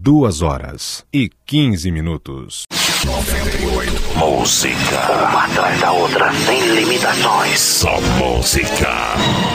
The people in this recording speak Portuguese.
2h15. 98. Música. Uma atrás da outra, sem limitações. Só música.